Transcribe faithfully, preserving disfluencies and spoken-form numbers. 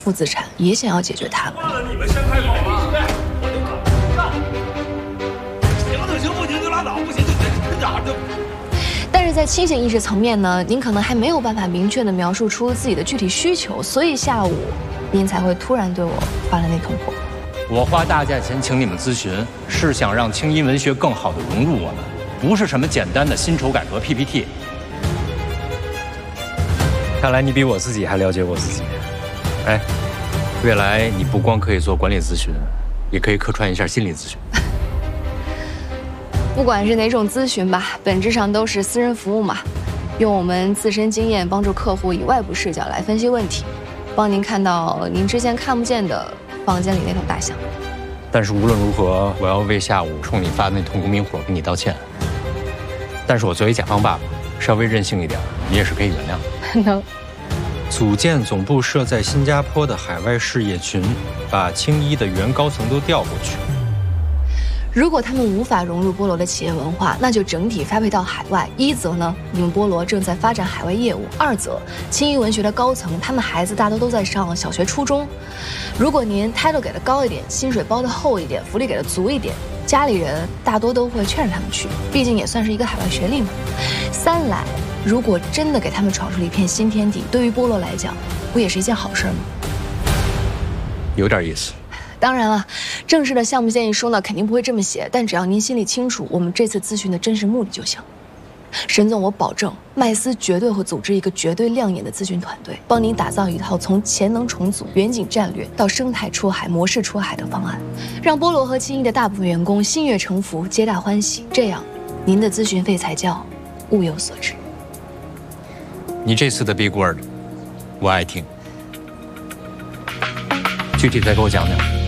负资产，也想要解决他们。 你们先开口吧，我就搞不上。行就行，不行就拉倒，不行就跟着就。 但是在清醒意识层面呢，您可能还没有办法明确地描述出自己的具体需求，所以下午您才会突然对我发了那通火。 我花大价钱请你们咨询，是想让清音文学更好地融入我们，不是什么简单的薪酬改革 P P T。看来你比我自己还了解我自己。哎，未来你不光可以做管理咨询，也可以客串一下心理咨询。 不管是哪种咨询吧，本质上都是私人服务嘛，用我们自身经验帮助客户以外部视角来分析问题，帮您看到您之前看不见的房间里那头大象。 但是无论如何，我要为下午冲你发的那通无名火跟你道歉。但是我作为甲方爸爸，稍微任性一点，你也是可以原谅的。 能。 组建总部设在新加坡的海外事业群，把青衣的原高层都调过去。 如果他们无法融入菠萝的企业文化，那就整体发配到海外。一则呢，你们菠萝正在发展海外业务；二则，青衣文学的高层，他们孩子大多都在上小学、初中。如果您 title 给的高一点，薪水包的厚一点，福利给的足一点，家里人大多都会劝着他们去，毕竟也算是一个海外学历嘛。三来，如果真的给他们闯出了一片新天地，对于菠萝来讲，不也是一件好事吗？ 有点意思。 当然了，正式的项目建议书呢，肯定不会这么写，但只要您心里清楚我们这次咨询的真实目的就行。沈总，我保证，麦斯绝对会组织一个绝对亮眼的咨询团队，帮您打造一套从潜能重组、远景战略到生态出海、模式出海的方案，让菠萝和青衣的大部分员工心悦诚服、皆大欢喜，这样您的咨询费才叫物有所值。 你这次的 big word， 我爱听，具体再给我讲讲。